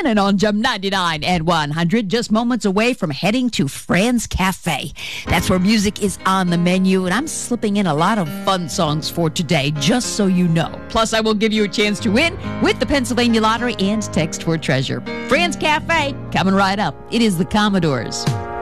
Shannon on Jump 99 and 100, just moments away from heading to Fran's Cafe. That's where music is on the menu, and I'm slipping in a lot of fun songs for today, just so you know. Plus, I will give you a chance to win with the Pennsylvania Lottery and Text for Treasure. Fran's Cafe, coming right up. It is the Commodores.